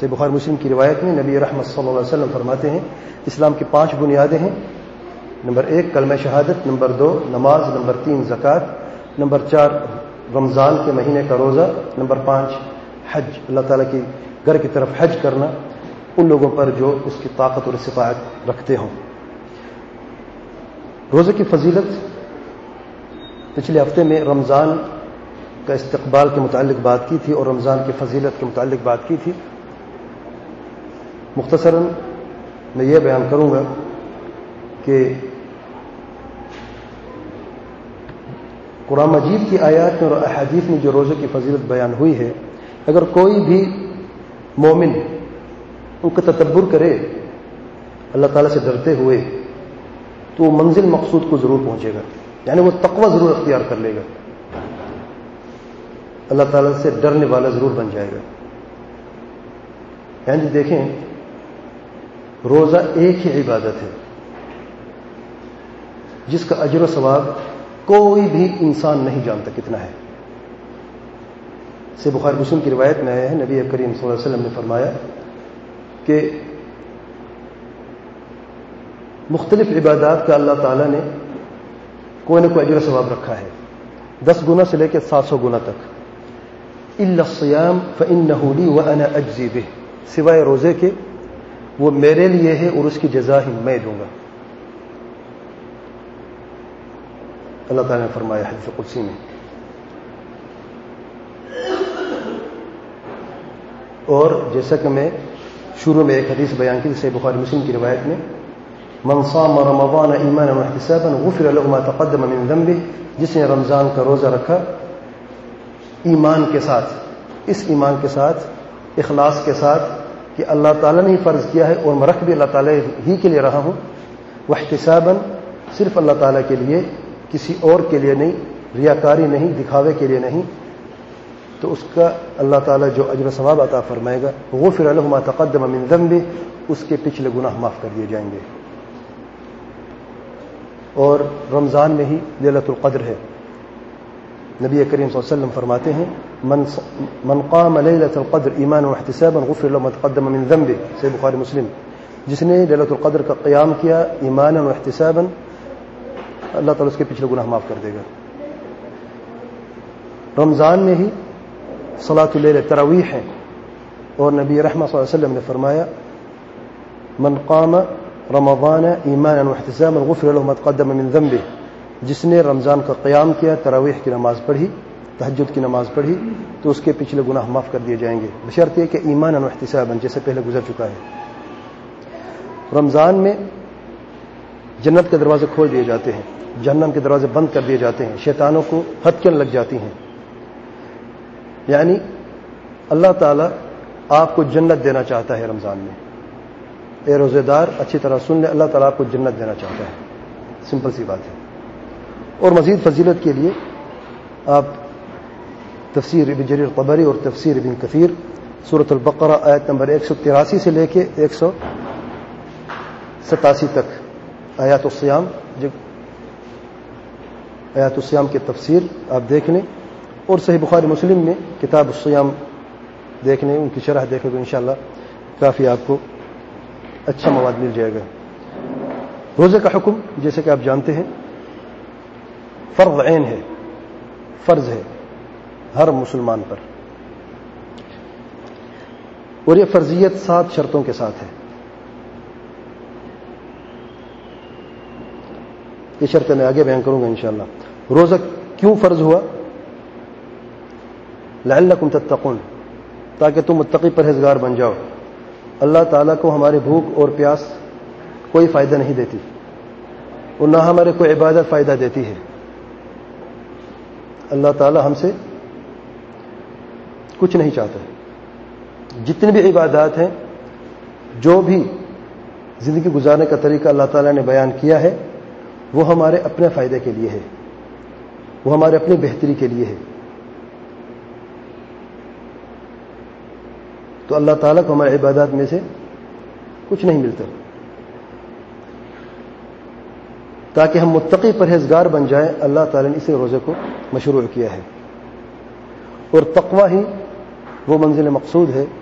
صحیح بخاری مسلم کی روایت میں نبی رحمت صلی اللہ علیہ وسلم فرماتے ہیں اسلام کی 5 بنیادیں ہیں. نمبر 1 کلمہ شہادت، نمبر 2 نماز، نمبر 3 زکوٰۃ، نمبر 4 رمضان کے مہینے کا روزہ، نمبر 5 حج، اللہ تعالیٰ کی گھر کی طرف حج کرنا ان لوگوں پر جو اس کی طاقت اور استطاعت رکھتے ہوں. روزے کی فضیلت پچھلے ہفتے میں رمضان کا استقبال کے متعلق بات کی تھی اور رمضان کی فضیلت کے متعلق بات کی تھی. مختصراً میں یہ بیان کروں گا کہ قرآن مجید کی آیات میں اور احادیث میں جو روزے کی فضیلت بیان ہوئی ہے، اگر کوئی بھی مومن ان کا تدبر کرے اللہ تعالیٰ سے ڈرتے ہوئے تو وہ منزل مقصود کو ضرور پہنچے گا، یعنی وہ تقوی ضرور اختیار کر لے گا، اللہ تعالیٰ سے ڈرنے والا ضرور بن جائے گا. یعنی دیکھیں روزہ ایک ہی عبادت ہے جس کا اجر و ثواب کوئی بھی انسان نہیں جانتا کتنا ہے. سے بخاری مسلم کی روایت میں آیا ہے نبی کریم صلی اللہ علیہ وسلم نے فرمایا کہ مختلف عبادات کا اللہ تعالیٰ نے کوئی نہ کوئی اجر و ثواب رکھا ہے، 10 گنا سے لے کے 700 گنا تک. الا الصیام فانه لی وانا اجزی به، سوائے روزے کے وہ میرے لیے ہے اور اس کی جزا ہی میں دوں گا. اللہ تعالیٰ نے فرمایا حدیث قدسی میں. اور جیسا کہ میں شروع میں ایک حدیث بیان کی صحیح بخاری مسلم کی روایت میں من صام رمضان ایمانا واحتسابا غفر له ما تقدم من ذنبه، جس نے رمضان کا روزہ رکھا ایمان کے ساتھ، اس ایمان کے ساتھ، اخلاص کے ساتھ کہ اللہ تعالیٰ نے ہی فرض کیا ہے اور میں رکھ بھی اللہ تعالیٰ ہی کے لیے رہا ہوں، واحتسابا صرف اللہ تعالیٰ کے لیے، کسی اور کے لیے نہیں، ریاکاری نہیں، دکھاوے کے لیے نہیں، تو اس کا اللہ تعالیٰ جو اجر و ثواب عطا فرمائے گا. غفر له ما تقدم من ذنبه، اس کے پچھلے گناہ معاف کر دیے جائیں گے. اور رمضان میں ہی لیلۃ القدر ہے. نبی کریم صلی اللہ علیہ وسلم فرماتے ہیں من قام لیلۃ القدر ایمانا واحتسابا غفر له ما تقدم من ذنبه، صحیح بخاری مسلم. جس نے لیلۃ القدر کا قیام کیا ایمانا واحتسابا، اللہ تعالیٰ اس کے پچھلے گناہ معاف کر دے گا. رمضان میں ہی صلاۃ اللیل تراویح ہے، اور نبی رحمۃ صلی اللہ علیہ وسلم نے فرمایا من قام رمضان ایمانا واحتسابا غفر له ما تقدم من ذنبه، جس نے رمضان کا قیام کیا، تراویح کی نماز پڑھی، تہجد کی نماز پڑھی، تو اس کے پچھلے گناہ معاف کر دیے جائیں گے، بشرط یہ کہ ایمانا واحتسابا، جیسے پہلے گزر چکا ہے. رمضان میں جنت کے دروازے کھول دیے جاتے ہیں، جہنم کے دروازے بند کر دیے جاتے ہیں، شیطانوں کو ہتکیاں لگ جاتی ہیں. یعنی اللہ تعالیٰ آپ کو جنت دینا چاہتا ہے رمضان میں. اے روزے دار اچھی طرح سن لے، اللہ تعالیٰ آپ کو جنت دینا چاہتا ہے. سمپل سی بات ہے. اور مزید فضیلت کے لیے آپ تفسیر ابن جریر طبری اور تفسیر ابن کثیر سورۃ البقرہ آیت نمبر 183 سے لے کے 187 تک آیات الصیام کی تفسیر آپ دیکھ لیں، اور صحیح بخاری مسلم میں کتاب الصیام دیکھ لیں، ان کی شرح دیکھیں تو انشاءاللہ کافی آپ کو اچھا مواد مل جائے گا. روزے کا حکم جیسے کہ آپ جانتے ہیں فرض عین ہے، فرض ہے ہر مسلمان پر، اور یہ فرضیت 7 شرطوں کے ساتھ ہے. یہ شرطیں میں آگے بیان کروں گا انشاءاللہ. روزہ کیوں فرض ہوا؟ لعلکم تتقون، تاکہ تم متقی پرہیزگار بن جاؤ. اللہ تعالیٰ کو ہماری بھوک اور پیاس کوئی فائدہ نہیں دیتی، اور نہ ہمارے کوئی عبادت فائدہ دیتی ہے. اللہ تعالیٰ ہم سے کچھ نہیں چاہتا. جتنی بھی عبادات ہیں، جو بھی زندگی گزارنے کا طریقہ اللہ تعالیٰ نے بیان کیا ہے، وہ ہمارے اپنے فائدے کے لیے ہے، وہ ہمارے اپنی بہتری کے لیے ہے. تو اللہ تعالیٰ کو ہمارے عبادات میں سے کچھ نہیں ملتا. تاکہ ہم متقی پرہیزگار بن جائیں، اللہ تعالیٰ نے اسے روزے کو مشروع کیا ہے. اور تقوی ہی وہ منزل مقصود ہے